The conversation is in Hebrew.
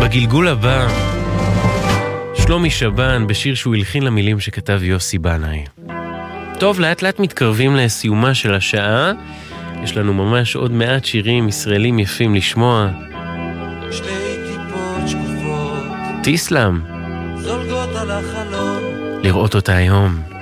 בגלגול הבא, שלומי שבן בשיר שהוא הלחין למילים שכתב יוסי בנאי. טוב, לאט לאט מתקרבים לסיומה של השעה. יש לנו ממש עוד מעט שירים ישראלים יפים לשמוע. שתי טיפות שקופות תיסלם, זולגות על החלון, לראות אותה היום.